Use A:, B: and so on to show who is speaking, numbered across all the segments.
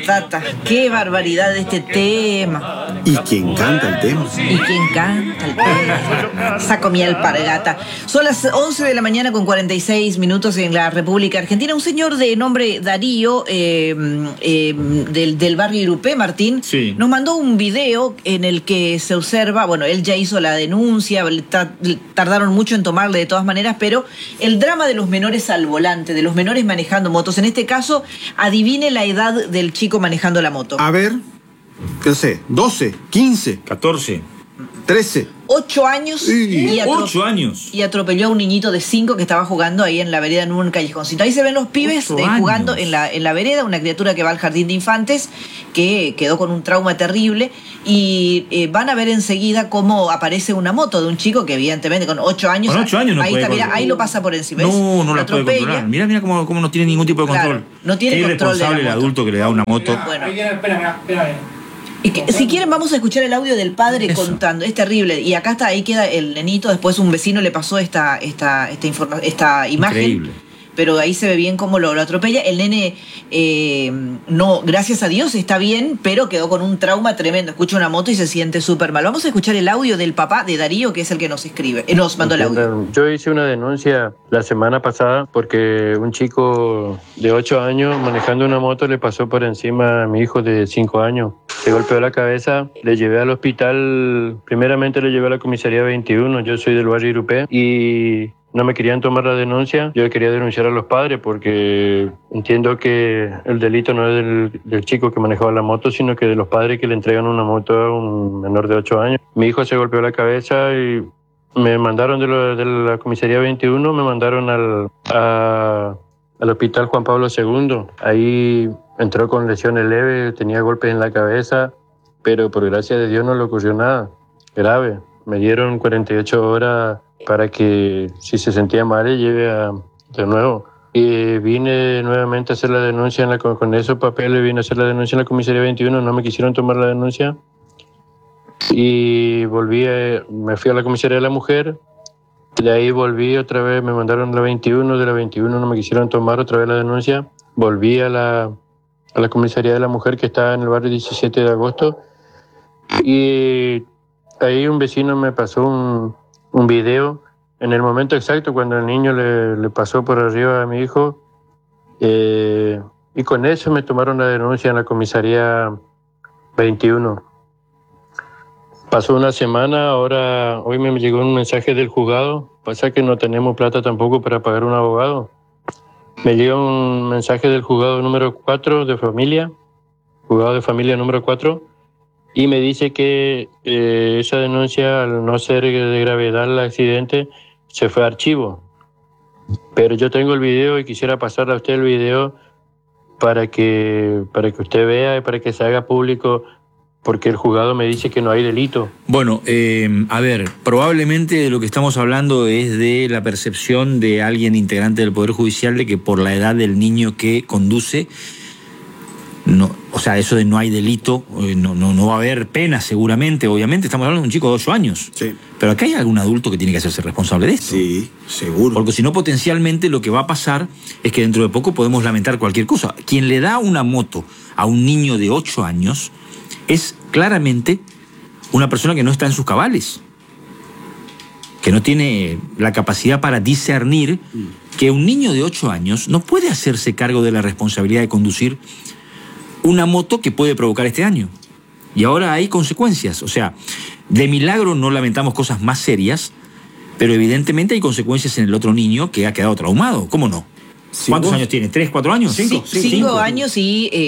A: Tata, qué barbaridad de este tema.
B: ¿Y quién canta el tema?
A: ¿Y quién canta el tema? Saco mi alpargata. Son las 11 de la mañana con 46 minutos en la República Argentina. Un señor de nombre Darío, del barrio Irupé, Martín,
C: sí,
A: nos mandó un video en el que se observa, bueno, él ya hizo la denuncia, tardaron mucho en tomarle de todas maneras, pero el drama de los menores al volante, de los menores manejando motos. En este caso, adivine la edad del chico manejando la moto.
B: A ver, qué sé, 12, 15,
C: 14,
B: 13.
A: 8 años y
C: 8 años.
A: Y atropelló a un niñito de 5 que estaba jugando ahí en la vereda en un callejoncito. Ahí se ven los pibes jugando en la vereda, una criatura que va al jardín de infantes, que quedó con un trauma terrible, y van a ver enseguida cómo aparece una moto de un chico que evidentemente con 8 años...
C: Con 8 años no
A: ahí
C: puede
A: está, mira, ahí lo pasa por encima.
C: No la puede controlar. Mira cómo no tiene ningún tipo de control.
A: Claro, no tiene
C: Qué
A: control de la
C: irresponsable el
A: moto.
C: adulto que le da una moto.
A: Bueno.
D: Espera.
A: Y que, si quieren vamos a escuchar el audio del padre contando, es terrible, y acá está, ahí queda el nenito, después un vecino le pasó esta imagen.
C: Increíble.
A: Pero ahí se ve bien cómo lo atropella. El nene, no, gracias a Dios, está bien, pero quedó con un trauma tremendo. Escucha una moto y se siente súper mal. Vamos a escuchar el audio del papá de Darío, que es el que nos escribe, nos mandó el audio.
E: Yo hice una denuncia la semana pasada porque un chico de 8 años manejando una moto le pasó por encima a mi hijo de 5 años. Se golpeó la cabeza, le llevé al hospital, primeramente le llevé a la comisaría 21, yo soy del barrio Irupé, y no me querían tomar la denuncia. Yo quería denunciar a los padres porque entiendo que el delito no es del chico que manejaba la moto, sino que de los padres que le entregan una moto a un menor de 8 años. Mi hijo se golpeó la cabeza y me mandaron de la comisaría 21, me mandaron al hospital Juan Pablo II. Ahí entró con lesiones leves, tenía golpes en la cabeza, pero por gracia de Dios no le ocurrió nada grave. Me dieron 48 horas para que si se sentía mal le lleve de nuevo. Y vine nuevamente a hacer la denuncia con esos papeles, vine a hacer la denuncia en la comisaría 21, no me quisieron tomar la denuncia. Y me fui a la comisaría de la mujer, de ahí volví otra vez, me mandaron a la 21, de la 21 no me quisieron tomar otra vez la denuncia. Volví a la comisaría de la mujer que está en el barrio 17 de agosto. Y ahí un vecino me pasó un video en el momento exacto cuando el niño le pasó por arriba a mi hijo, y con eso me tomaron la denuncia en la comisaría 21. Pasó una semana, hoy me llegó un mensaje del juzgado. Pasa que no tenemos plata tampoco para pagar un abogado. Me llegó un mensaje del juzgado número 4 de familia, juzgado de familia número 4, y me dice que esa denuncia, al no ser de gravedad el accidente, se fue a archivo. Pero yo tengo el video y quisiera pasarle a usted el video para que usted vea y para que se haga público, porque el juzgado me dice que no hay delito.
C: Bueno, a ver, probablemente de lo que estamos hablando es de la percepción de alguien integrante del Poder Judicial de que por la edad del niño que conduce, no, o sea, eso de no hay delito, no va a haber pena seguramente, obviamente, estamos hablando de un chico de 8 años.
B: Sí.
C: Pero acá hay algún adulto que tiene que hacerse responsable de esto.
B: Sí, seguro.
C: Porque si no, potencialmente lo que va a pasar es que dentro de poco podemos lamentar cualquier cosa. Quien le da una moto a un niño de 8 años es claramente una persona que no está en sus cabales, que no tiene la capacidad para discernir que un niño de 8 años no puede hacerse cargo de la responsabilidad de conducir una moto que puede provocar este daño. Y ahora hay consecuencias. O sea, de milagro no lamentamos cosas más serias, pero evidentemente hay consecuencias en el otro niño que ha quedado traumado. ¿Cómo no? ¿Cuántos años tiene? ¿3, 4 años?
A: 5 años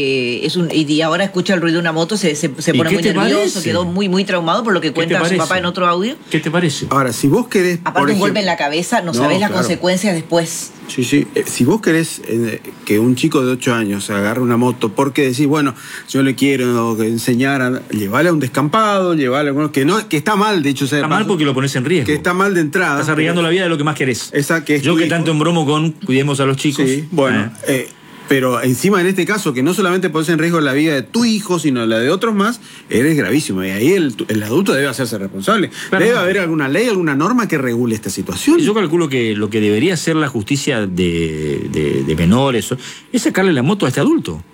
A: y ahora escucha el ruido de una moto, se pone muy nervioso, quedó muy traumado por lo que cuenta su papá en otro audio.
C: ¿Qué te parece?
B: Ahora, si vos querés...
A: Aparte un golpe en la cabeza, no sabés las consecuencias después.
B: Sí. Si vos querés que un chico de 8 años agarre una moto porque decís, bueno, yo le quiero enseñar a llevarle a un descampado, llevarle a que está mal, de hecho.
C: Está mal porque lo pones en riesgo.
B: Que está mal de entrada.
C: Estás arriesgando la vida de lo que más querés.
B: Yo
C: que tanto embromo con cuidemos a los chicos.
B: Sí, bueno, pero encima en este caso, que no solamente pones en riesgo la vida de tu hijo, sino la de otros más, eres gravísimo. Y ahí el adulto debe hacerse responsable. Debe haber alguna ley, alguna norma que regule esta situación.
C: Yo calculo que lo que debería hacer la justicia de menores es sacarle la moto a este adulto.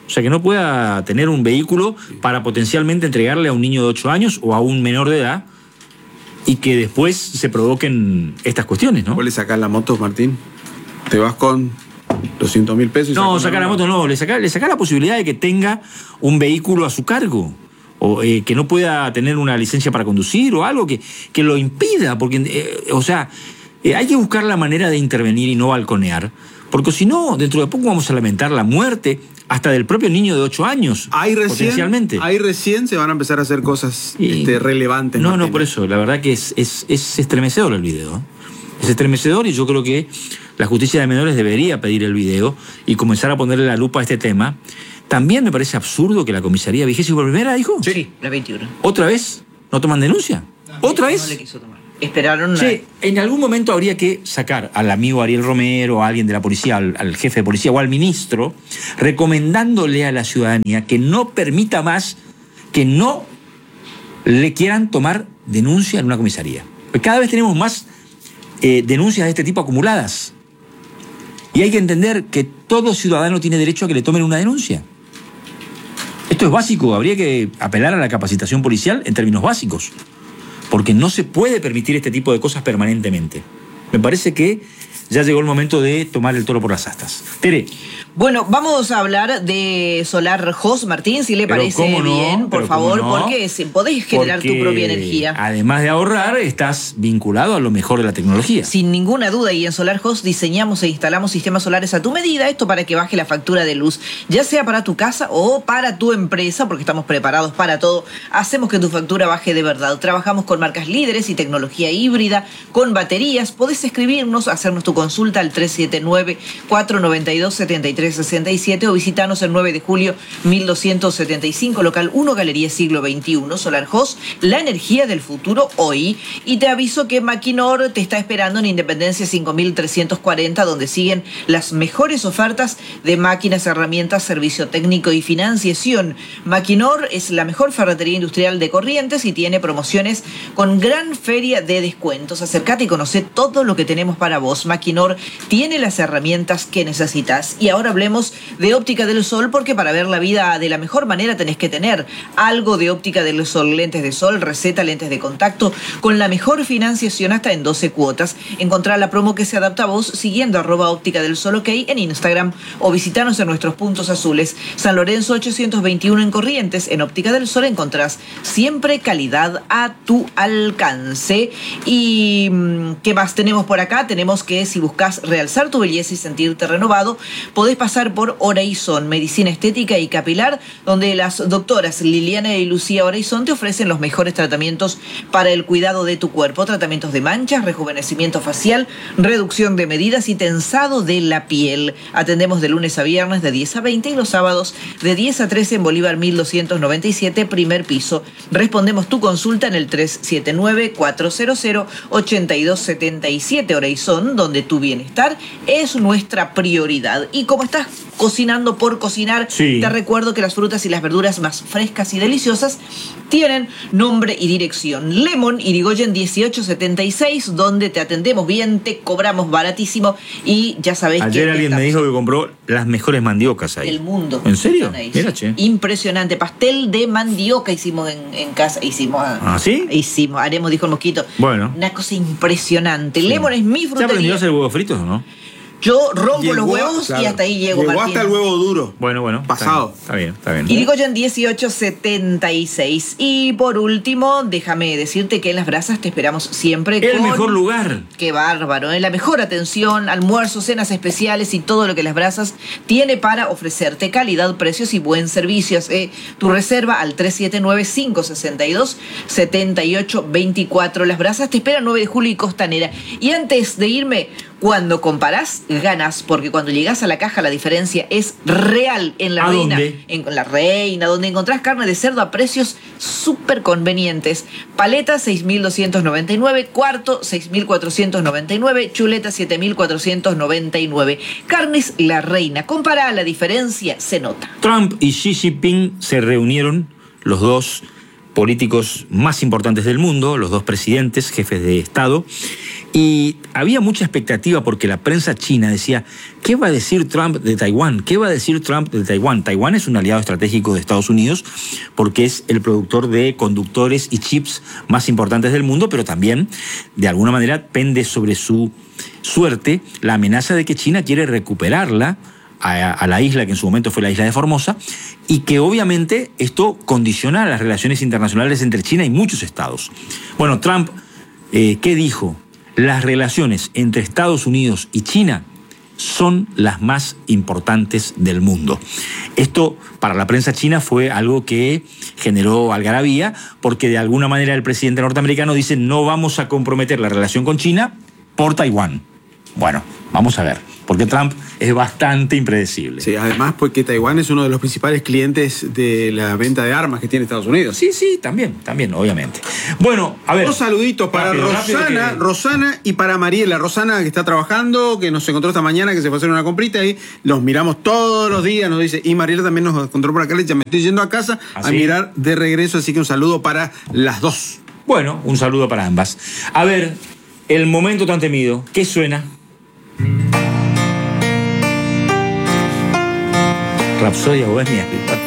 C: O sea, que no pueda tener un vehículo para potencialmente entregarle a un niño de 8 años o a un menor de edad y que después se provoquen estas cuestiones, ¿no?
B: ¿Vos le sacás la moto, Martín? Te vas con 200.000 pesos y
C: No, sacar la moto no, le saca la posibilidad de que tenga un vehículo a su cargo. O que no pueda tener una licencia para conducir o algo que lo impida, porque, hay que buscar la manera de intervenir y no balconear, porque si no, dentro de poco vamos a lamentar la muerte hasta del propio niño de 8 años, potencialmente.
B: Ahí recién se van a empezar a hacer cosas relevantes.
C: No,
B: Martín.
C: no, por eso, la verdad que es estremecedor el video, ¿eh? Es estremecedor y yo creo que la justicia de menores debería pedir el video y comenzar a ponerle la lupa a este tema. También me parece absurdo que la comisaría ¿21ª dijo?
A: Sí, la 21.
C: ¿Otra vez? ¿No toman denuncia? ¿Otra vez?
A: No le quiso tomar. Esperaron.
C: Sí, en algún momento habría que sacar al amigo Ariel Romero, a alguien de la policía, al jefe de policía o al ministro, recomendándole a la ciudadanía que no permita más que no le quieran tomar denuncia en una comisaría. Porque cada vez tenemos más denuncias de este tipo acumuladas. Y hay que entender que todo ciudadano tiene derecho a que le tomen una denuncia. Esto es básico, habría que apelar a la capacitación policial en términos básicos, porque no se puede permitir este tipo de cosas permanentemente. Me parece que ya llegó el momento de tomar el toro por las astas. Tere.
A: Bueno, vamos a hablar de Solar Host, Martín, si le parece bien, por favor, porque podés generar tu propia energía.
C: Además de ahorrar, estás vinculado a lo mejor de la tecnología.
A: Sin ninguna duda, y en Solar Host diseñamos e instalamos sistemas solares a tu medida, esto para que baje la factura de luz, ya sea para tu casa o para tu empresa, porque estamos preparados para todo. Hacemos que tu factura baje de verdad. Trabajamos con marcas líderes y tecnología híbrida, con baterías. Podés escribirnos, hacernos tu consulta al 379-492-7367 o visitarnos el 9 de julio 1275, local 1, Galería Siglo XXI. Solar Host, la energía del futuro hoy. Y te aviso que Maquinor te está esperando en Independencia 5340, donde siguen las mejores ofertas de máquinas, herramientas, servicio técnico y financiación. Maquinor es la mejor ferretería industrial de Corrientes y tiene promociones con gran feria de descuentos. Acércate y conoce todo lo que tenemos para vos. Maquinor tiene las herramientas que necesitas. Y ahora hablemos de Óptica del Sol, porque para ver la vida de la mejor manera tenés que tener algo de Óptica del Sol. Lentes de sol, receta, lentes de contacto, con la mejor financiación hasta en 12 cuotas. Encontrá la promo que se adapta a vos siguiendo @Óptica del Sol OK en Instagram o visitarnos en nuestros puntos azules. San Lorenzo 821 en Corrientes. En Óptica del Sol encontrás siempre calidad a tu alcance. Y ¿qué más tenemos por acá? Tenemos que si buscas realzar tu belleza y sentirte renovado, podés pasar por Horizon, medicina estética y capilar, donde las doctoras Liliana y Lucía Horizon te ofrecen los mejores tratamientos para el cuidado de tu cuerpo, tratamientos de manchas, rejuvenecimiento facial, reducción de medidas y tensado de la piel. Atendemos de lunes a viernes de 10 a 20 y los sábados de 10 a 13 en Bolívar 1297, primer piso. Respondemos tu consulta en el 379-400-8277. Horizon, donde tu bienestar es nuestra prioridad. Y como estás cocinando por cocinar, te recuerdo que las frutas y las verduras más frescas y deliciosas tienen nombre y dirección. Lemon Irigoyen 1876, donde te atendemos bien, te cobramos baratísimo y ya sabés que...
C: Ayer alguien me dijo que compró las mejores mandiocas ahí.
A: Del mundo.
C: ¿En serio? Mira, che.
A: Impresionante. Pastel de mandioca hicimos en casa.
C: ¿Ah, sí?
A: Hicimos, haremos, dijo el mosquito.
C: Bueno.
A: Una cosa impresionante. Sí. Lemon es mi frutería.
C: ¿Ya aprendió a hacer huevos fritos o no?
A: Yo rompo los huevos, claro, y hasta ahí llego,
B: Martín.
A: Martín.
B: Hasta el huevo duro.
C: Bueno.
B: Pasado.
C: Está bien.
A: Irigoyen 1876. Y por último, déjame decirte que en Las Brasas te esperamos siempre.
C: El mejor lugar.
A: Qué bárbaro, la mejor atención, almuerzos, cenas especiales y todo lo que Las Brasas tiene para ofrecerte. Calidad, precios y buen servicio. Tu reserva al 379-562-7824. Las Brasas te esperan 9 de julio y Costanera. Y antes de irme, cuando comparás, ganas, porque cuando llegás a la caja la diferencia es real. En La Reina, en La Reina, donde encontrás carne de cerdo a precios súper convenientes. Paleta 6.299, cuarto 6.499, chuleta 7.499. Carnes La Reina. Compará, la diferencia se nota.
C: Trump y Xi Jinping se reunieron los dos políticos más importantes del mundo, los dos presidentes, jefes de Estado, y había mucha expectativa porque la prensa china decía, ¿qué va a decir Trump de Taiwán? ¿Qué va a decir Trump de Taiwán? Taiwán es un aliado estratégico de Estados Unidos porque es el productor de conductores y chips más importantes del mundo, pero también, de alguna manera, pende sobre su suerte la amenaza de que China quiere recuperarla a la isla que en su momento fue la isla de Formosa, y que obviamente esto condiciona las relaciones internacionales entre China y muchos estados. Bueno, Trump, ¿qué dijo? Las relaciones entre Estados Unidos y China son las más importantes del mundo. Esto para la prensa china fue algo que generó algarabía, porque de alguna manera el presidente norteamericano dice no vamos a comprometer la relación con China por Taiwán. Bueno, vamos a ver, porque Trump es bastante impredecible.
B: Sí, además porque Taiwán es uno de los principales clientes de la venta de armas que tiene Estados Unidos.
C: Sí, también, obviamente. Bueno, a ver.
B: Dos saluditos para Rosana y para Mariela. Rosana, que está trabajando, que nos encontró esta mañana, que se fue a hacer una comprita y los miramos todos los días, nos dice. Y Mariela también nos encontró por acá, le dice, me estoy yendo a casa a mirar de regreso, así que un saludo para las dos.
C: Bueno, un saludo para ambas. A ver, el momento tan temido, ¿qué suena? Rapsodia Bohemia.